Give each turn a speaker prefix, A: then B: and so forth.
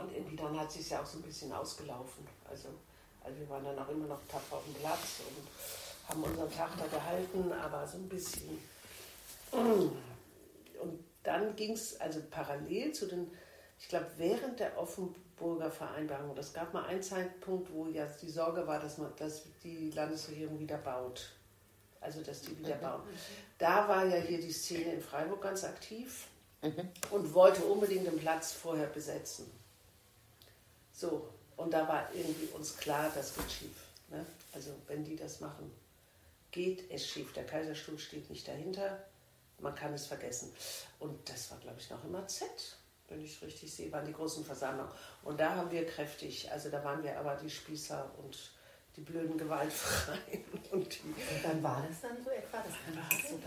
A: und irgendwie dann hat es sich ja auch so ein bisschen ausgelaufen. Also wir waren dann auch immer noch tapfer auf dem Platz und haben unseren Tag da gehalten, aber so ein bisschen. Und dann ging es also parallel zu den, ich glaube, während der Offenburger Vereinbarung, das gab mal einen Zeitpunkt, wo ja die Sorge war, dass die Landesregierung wieder baut. Also, dass die wieder bauen. Da war ja hier die Szene in Freiburg ganz aktiv und wollte unbedingt den Platz vorher besetzen. So, und da war irgendwie uns klar, das geht schief. Ne? Also, wenn die das machen, geht es schief. Der Kaiserstuhl steht nicht dahinter. Man kann es vergessen. Und das war, glaube ich, noch immer Z, wenn ich es richtig sehe, waren die großen Versammlungen. Und da haben wir kräftig, also da waren wir aber die Spießer und die blöden Gewaltfreien. Und
B: wann war das dann so etwa? Das kann ich so